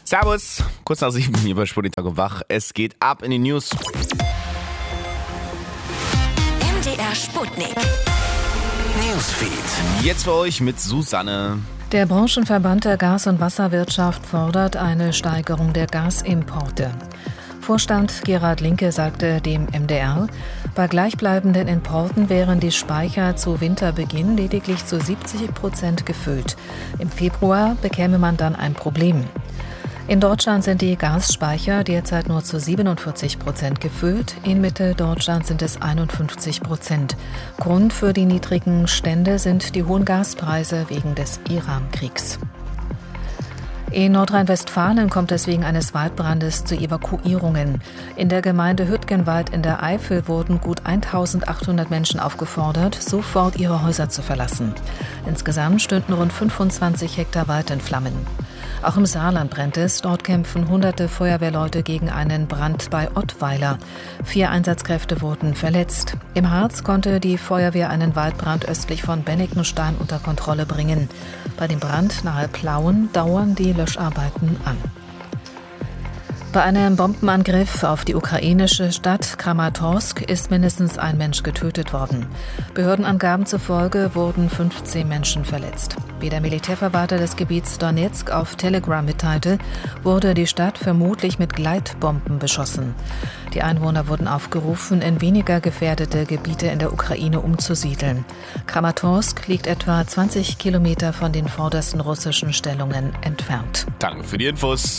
Servus, kurz nach 7 hier bei Sputnik Tag und Wach. Es geht ab in die News. MDR Sputnik Newsfeed. Jetzt für euch mit Susanne. Der Branchenverband der Gas- und Wasserwirtschaft fordert eine Steigerung der Gasimporte. Vorstand Gerhard Linke sagte dem MDR, bei gleichbleibenden Importen wären die Speicher zu Winterbeginn lediglich zu 70% gefüllt. Im Februar bekäme man dann ein Problem. In Deutschland sind die Gasspeicher derzeit nur zu 47% gefüllt. In Mitteldeutschland sind es 51%. Grund für die niedrigen Stände sind die hohen Gaspreise wegen des Iran-Kriegs. In Nordrhein-Westfalen kommt es wegen eines Waldbrandes zu Evakuierungen. In der Gemeinde Hüttgenwald in der Eifel wurden gut 1.800 Menschen aufgefordert, sofort ihre Häuser zu verlassen. Insgesamt stünden rund 25 Hektar Wald in Flammen. Auch im Saarland brennt es. Dort kämpfen hunderte Feuerwehrleute gegen einen Brand bei Ottweiler. 4 Einsatzkräfte wurden verletzt. Im Harz konnte die Feuerwehr einen Waldbrand östlich von Bennikenstein unter Kontrolle bringen. Bei dem Brand nahe Plauen dauern die Löscharbeiten an. Bei einem Bombenangriff auf die ukrainische Stadt Kramatorsk ist mindestens ein Mensch getötet worden. Behördenangaben zufolge wurden 15 Menschen verletzt. Wie der Militärverwalter des Gebiets Donetsk auf Telegram mitteilte, wurde die Stadt vermutlich mit Gleitbomben beschossen. Die Einwohner wurden aufgerufen, in weniger gefährdete Gebiete in der Ukraine umzusiedeln. Kramatorsk liegt etwa 20 Kilometer von den vordersten russischen Stellungen entfernt. Danke für die Infos.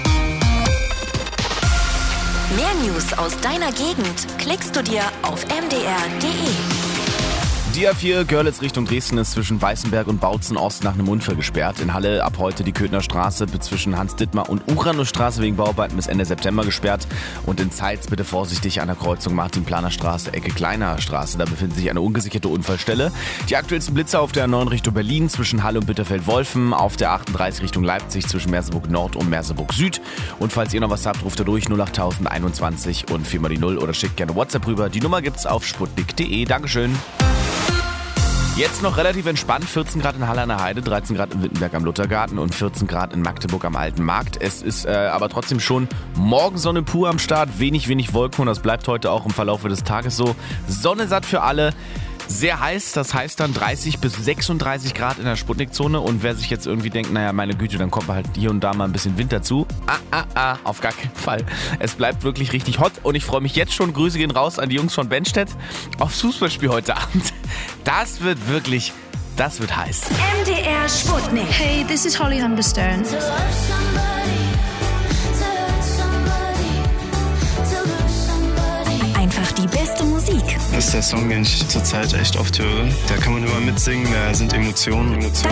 Mehr News aus deiner Gegend klickst du dir auf mdr.de. Die A4 Görlitz Richtung Dresden ist zwischen Weißenberg und Bautzen Ost nach einem Unfall gesperrt. In Halle ab heute die Köthner Straße zwischen Hans-Dittmar und Uranusstraße wegen Bauarbeiten bis Ende September gesperrt. Und in Zeitz bitte vorsichtig an der Kreuzung Martin-Planer-Straße, Ecke Kleiner Straße. Da befindet sich eine ungesicherte Unfallstelle. Die aktuellsten Blitzer auf der A9 Richtung Berlin zwischen Halle und Bitterfeld-Wolfen. Auf der 38 Richtung Leipzig zwischen Merseburg Nord und Merseburg Süd. Und falls ihr noch was habt, ruft ihr durch 08021 und 4 mal die 0 oder schickt gerne WhatsApp rüber. Die Nummer gibt's auf sputnik.de. Dankeschön. Jetzt noch relativ entspannt, 14 Grad in Halle an der Heide, 13 Grad in Wittenberg am Luthergarten und 14 Grad in Magdeburg am Alten Markt. Es ist aber trotzdem schon Morgensonne pur am Start, wenig Wolken und das bleibt heute auch im Verlauf des Tages so. Sonne satt für alle. Sehr heiß, das heißt dann 30 bis 36 Grad in der Sputnik-Zone und wer sich jetzt irgendwie denkt, naja, meine Güte, dann kommt halt hier und da mal ein bisschen Wind dazu. Auf gar keinen Fall. Es bleibt wirklich richtig hot und ich freue mich jetzt schon, Grüße gehen raus an die Jungs von Benstedt, aufs Fußballspiel heute Abend. Das wird heiß. MDR Sputnik. Hey, this is Holly Humberstone. Einfach die beste Musik. Das ist der Song, den ich zurzeit echt oft höre. Da kann man immer mitsingen, da sind Emotionen.